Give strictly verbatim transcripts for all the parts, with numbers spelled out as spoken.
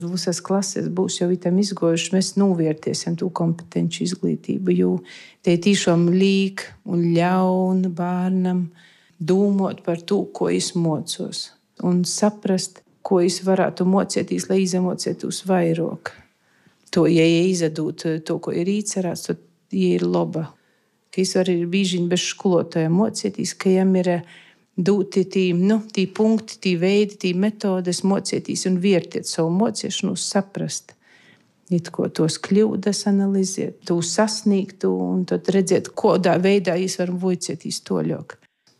Visas klases būs jau itam izgojuši, mēs novērtēsim to kompetenci izglītību, jo te tiešām liek un ļaun bērnam domāt par to, ko es mocos, un saprast, ko es varētu mocēties, lai izemocētos vairāk. To, ja izdod to, ko ir īcerēts, tad ja ir laba. Ka es varu bīžiņ bez skolotāja mocēties, ka jam ir doti tī, nu, tī punkti, tī veidi, tī metodes mocēties un vērtēt savu mocēšanos, saprast. It ko tos kļūdas analizēt, to sasniegt un tad redzēt, kādā veidā es varu vocēties toļāk.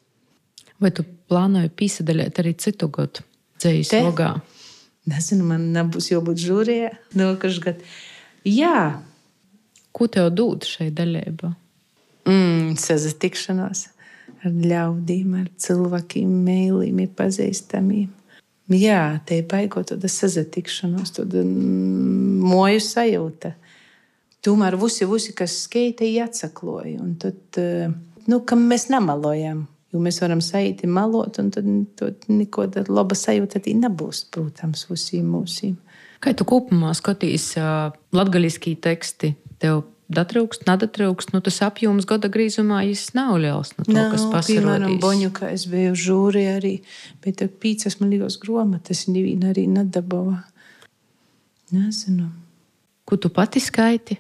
Vai tu plānoji pīsadaļēt arī citu gadu dzejas logā? Nezinu, man nebūs jābūt žūrijā nākošu gadu. Jā. Ko tev dod šai daļībā? Mm, sazatikšanos ar ļaudīm, ar cilvēkiem, mēlīm, ir pazīstamiem. Jā, te ir baigot tāda sazatikšanos, tāda moju sajūta. Tomēr visi, visi, kas skeita, jāatsakloja. Un tad, nu, kam mēs nemalojam, jo mēs varam saiti malot, un tad, tad neko laba sajūta tī nebūs, protams, visiem mūsīm. Kā tu kopumā skatīs latgaļiskī teksti? Tev datrūkst, nadatrūkst, nu tas apjoms gada grīzumā jis nav liels, no to, nav, kas pasirodīs. Piemēram, Boņu, kā es biju žūri arī, bet tad pīcas man līgos gromatas, nevīna arī nadabava. Nezinu. Ko tu pati skaiti?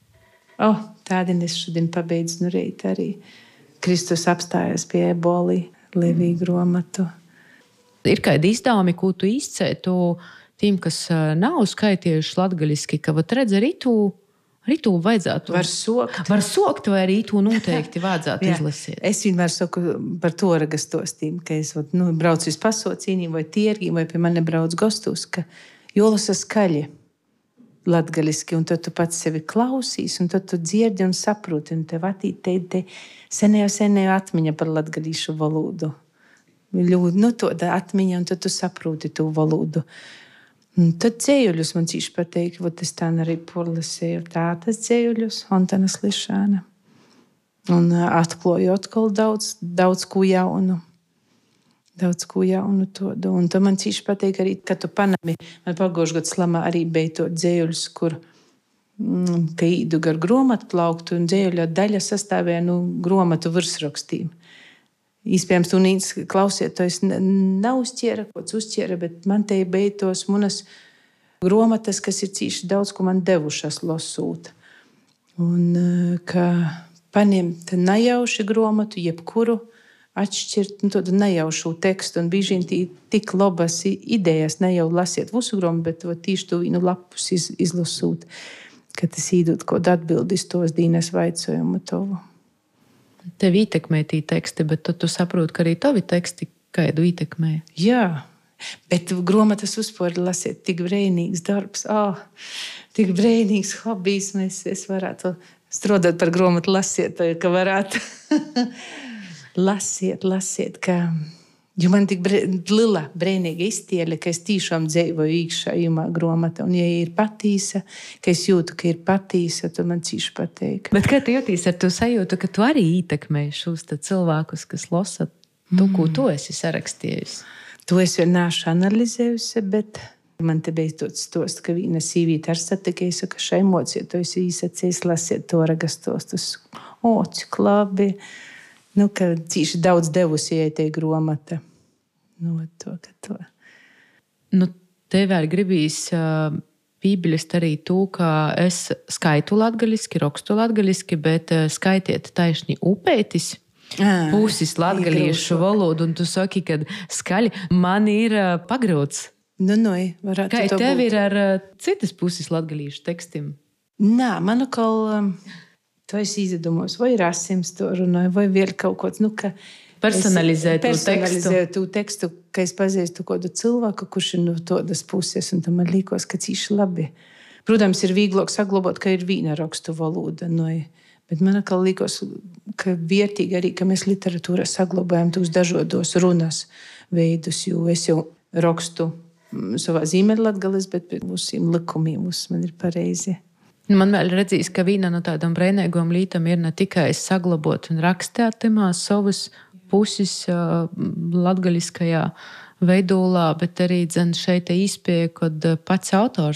O, oh, tādien es šodien pabeidzu nu reit arī. Kristus apstājas pie eboli, Levī gromatu. Ir kādi izdevumi, ko tu izcētu tiem, kas nav skaitījuši latgaļiski, ka vat redz arī tu Arī to vajadzētu. Var sokt. Var sokt, vai arī to noteikti vajadzētu izlasīt. Es vienmēr saku par to ragastostīm, ka es nu, braucu uz pasaucīniem vai tirgiem, vai pie mani brauc gostos, ka jolasa skaļi latgaļiski, un tad tu pats sevi klausīs, un tad tu dzirdi un saproti, un tev atīt te, te senējo, senējo atmiņa par latgaļīšu valodu. Ļoti, nu, to atmiņa, un tad tu saproti to valodu. Un tad dzējuļus man cīši pateik, vot es tā arī porlasēju tātas dzējuļus, Antana Slišāna. Un atkloju atkal daudz, daudz ko jaunu. Daudz ko jaunu to. Un tad man cīši pateik arī, ka tu panami, man pagošu gadu slamā arī bija to dzējuļus, kur, mm, ka īdu gar gromatu plauktu, un dzējuļa daļa sastāvēja no gromatu virsrakstīm. Iespējams, tu nīc klausiet, to es nav uzķiera, kods uzķiera, bet man te bija tos munas gromatas, kas ir cīši daudz, ko man devušas losūt. Un ka paņemt nejauši gromatu, jebkuru atšķirt, nu, tādu nejaušu tekstu, un bieži tī tik labas idejas, ne jau lasiet visu gromatu, bet tīši tu vīnu lapus iz, izlasūt, ka tas īdot kaut atbildis tos dīnes vaicojumu tovu. Tev ietekmē tī teksti, bet tu, tu saproti, ka arī tavi teksti kādu ietekmē. Jā, bet gromatas uzpori lasiet tik brēnīgs darbs, oh, tik brēnīgs hobijs, mēs es varētu strādāt par gromatu lasiet, ka varētu lasiet, lasiet, ka, jo man tik bre, lila brēnīga iztiele, ka es tīšām dzēvoju īkšā jumā gromata, un ja ir patīsa, ka es jūtu, ka ir patīsa, tad man cīši pateik. Bet kā tu jūtīs ar to sajūtu, ka tu arī ietekmē šos cilvēkus, kas losa tu, mm. ko tu esi sarakstījusi? To es vēl nāšu analizējusi, bet man te bija tāds stosts, ka viena sīvīte ar satikēju, ka šai mociet, to es īsacīs, lasiet to ragastostus. O, cik labi! Nu, ka cīši daudz devusi, ja te gromata. Nu, to, ka to. Nu, tev vēl gribīs uh, pībilist arī to, ka es skaitu latgaļiski, rakstu latgaļiski, bet uh, skaitiet taisni upētis, à, pusis latgaļiešu valodu, un tu saki, ka skaļi man ir uh, pagrūts. Nu, nu, varētu Kā to tev būt. ir ar uh, citas pusis latgaļiešu tekstim? Nā, manu kal... Um, to es izdomos, vai rasims to runāju, vai vēl kaut kods, nu, ka personalizēt to tekstu. Personalizēt to tekstu, ka es pazīstu kādu cilvēku, kurš ir no tādas puses, un tam man līkos, ka cīši labi. Protams, ir vieglāk saglabāt, ka ir vīna rakstu valoda, nu, bet man atkal līkos, ka vērtīgi arī, ka mēs literatūrā saglabājam tos dažādos runas veidus, jo es jau rakstu savā zīmeļlatgalis, bet pēc mūsiem likumiem mums man ir pareizi. Man vēl redzīs, ka viena no tādām brēnīgām lītām ir ne tikai saglabot un rakstēt temā savas puses uh, latgaļiskajā veidolā, bet arī dzen šeit īspēja, kad pats autors